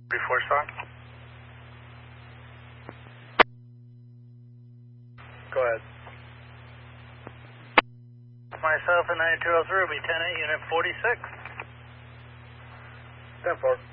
Before star. Go ahead. Myself and 9203 will be 10-8, unit 46. 10-4.